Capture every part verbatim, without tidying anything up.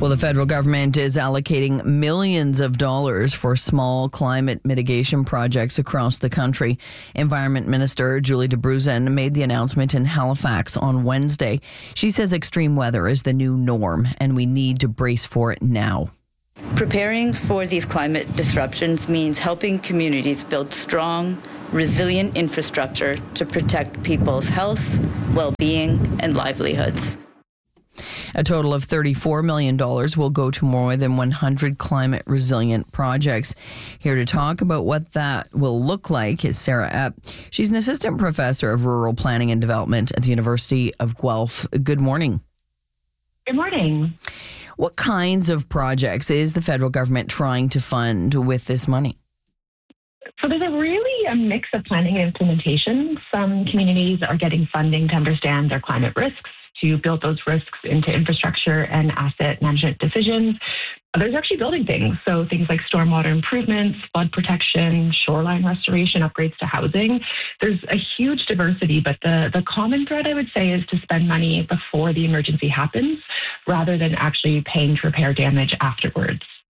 Well, the federal government is allocating millions of dollars for small climate mitigation projects across the country. Environment Minister Julie Abruzzen made the announcement in Halifax on Wednesday. She says extreme weather is the new norm and we need to brace for it now. Preparing for these climate disruptions means helping communities build strong, resilient infrastructure to protect people's health, well-being, and livelihoods. A total of thirty-four million dollars will go to more than one hundred climate resilient projects. Here to talk about what that will look like is Sarah Epp. She's an assistant professor of rural planning and development at the University of Guelph. Good morning. Good morning. What kinds of projects is the federal government trying to fund with this money? So there's a really a mix of planning and implementation. Some communities are getting funding to understand their climate risks, to build those risks into infrastructure and asset management decisions. Others are actually building things. So things like stormwater improvements, flood protection, shoreline restoration, upgrades to housing. There's a huge diversity, but the, the common thread, I would say, is to spend money before the emergency happens rather than actually paying to repair damage afterwards.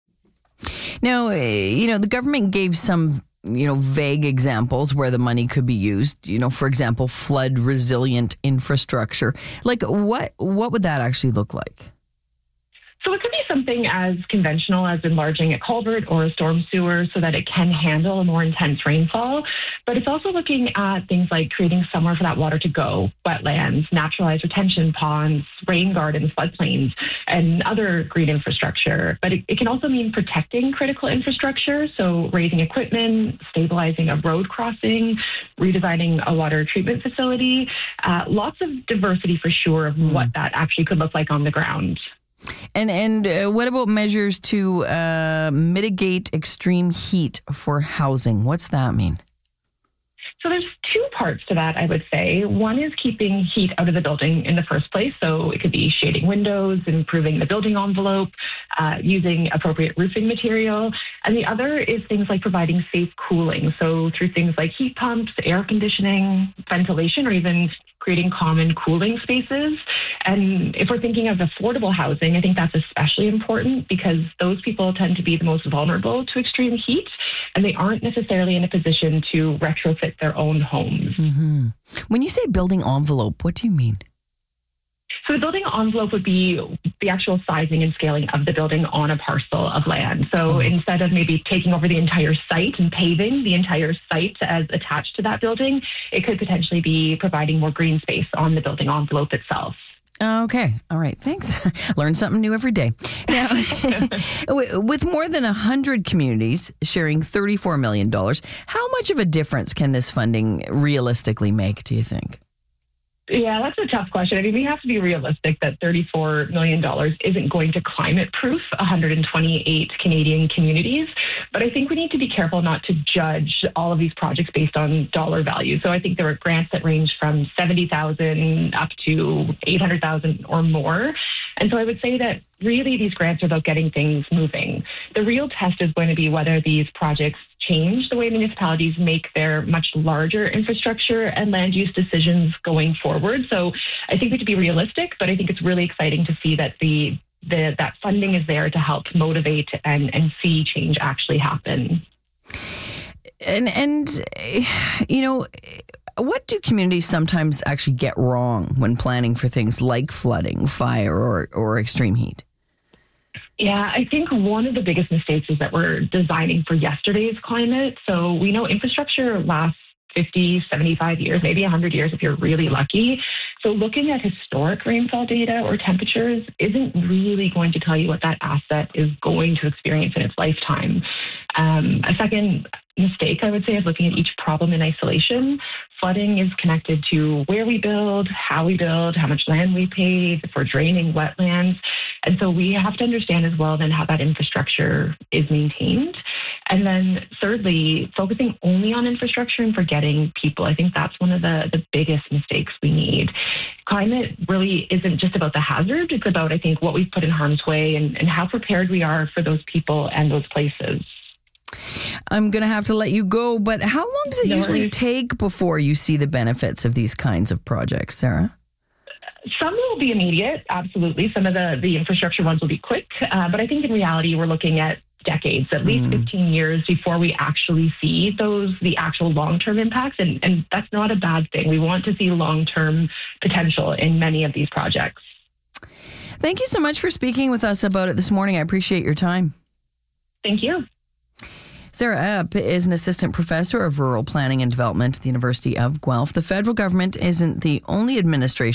Now, you know, the government gave some you know, vague examples where the money could be used, you know, for example, flood resilient infrastructure. Like what, what would that actually look like? So it could be something as conventional as enlarging a culvert or a storm sewer so that it can handle a more intense rainfall. But it's also looking at things like creating somewhere for that water to go, wetlands, naturalized retention ponds, rain gardens, floodplains, and other green infrastructure. But it, it can also mean protecting critical infrastructure, so raising equipment, stabilizing a road crossing, redesigning a water treatment facility. Uh, lots of diversity for sure of mm. what that actually could look like on the ground. And and uh, what about measures to uh, mitigate extreme heat for housing? What's that mean? So there's two parts to that, I would say. One is keeping heat out of the building in the first place. So it could be shading windows, improving the building envelope, uh, using appropriate roofing material. And the other is things like providing safe cooling. So through things like heat pumps, air conditioning, ventilation, or even creating common cooling spaces. And if we're thinking of affordable housing, I think that's especially important because those people tend to be the most vulnerable to extreme heat, and they aren't necessarily in a position to retrofit their own homes. Mm-hmm. When you say building envelope, what do you mean? So the building envelope would be the actual sizing and scaling of the building on a parcel of land. So oh. instead of maybe taking over the entire site and paving the entire site as attached to that building, it could potentially be providing more green space on the building envelope itself. Okay. All right. Thanks. Learn something new every day. Now, with more than one hundred communities sharing thirty-four million dollars, how much of a difference can this funding realistically make, do you think? Yeah, that's a tough question. I mean, we have to be realistic that thirty-four million dollars isn't going to climate-proof one hundred twenty-eight Canadian communities. But I think we need to be careful not to judge all of these projects based on dollar value. So I think there are grants that range from seventy thousand dollars up to eight hundred thousand dollars or more. And so I would say that really these grants are about getting things moving. The real test is going to be whether these projects change the way municipalities make their much larger infrastructure and land use decisions going forward. So I think we have to be realistic, but I think it's really exciting to see that the, the that funding is there to help motivate and, and see change actually happen. And, and, you know, what do communities sometimes actually get wrong when planning for things like flooding, fire, or, or extreme heat? Yeah, I think one of the biggest mistakes is that we're designing for yesterday's climate. So we know infrastructure lasts fifty, seventy-five years, maybe one hundred years if you're really lucky. So looking at historic rainfall data or temperatures isn't really going to tell you what that asset is going to experience in its lifetime. Um, a second mistake, I would say, is looking at each problem in isolation. Flooding is connected to where we build, how we build, how much land we pave, if we're draining wetlands. And so we have to understand as well then how that infrastructure is maintained. And then thirdly, focusing only on infrastructure and forgetting people. I think that's one of the, the biggest mistakes we need. Climate really isn't just about the hazard. It's about, I think, what we've put in harm's way and, and how prepared we are for those people and those places. I'm going to have to let you go, but how long does it No usually worries. take before you see the benefits of these kinds of projects, Sarah? Some will be immediate, absolutely. Some of the, the infrastructure ones will be quick. Uh, but I think in reality, we're looking at decades, at least Mm. fifteen years before we actually see those, the actual long-term impacts. And, and that's not a bad thing. We want to see long-term potential in many of these projects. Thank you so much for speaking with us about it this morning. I appreciate your time. Thank you. Sarah Epp is an assistant professor of rural planning and development at the University of Guelph. The federal government isn't the only administration